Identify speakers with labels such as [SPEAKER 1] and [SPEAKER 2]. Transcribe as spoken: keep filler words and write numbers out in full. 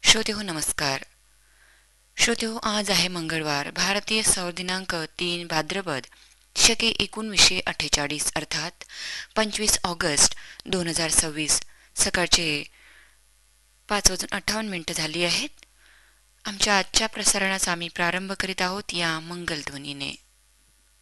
[SPEAKER 1] श्रोते हो नमस्कार. श्रोते हो, आज आहे मंगळवार. भारतीय सौर दिनांक तीन भाद्रपद शके एकोणवीसशे अठ्ठेचाळीस अर्थात पंचवीस ऑगस्ट दोन हजार सव्वीस. सकाळचे पाच वाजून अठ्ठावन्न मिनिटं झाली आहेत. आमच्या आजच्या प्रसारणाचा आम्ही प्रारंभ करीत आहोत या मंगलध्वनीने.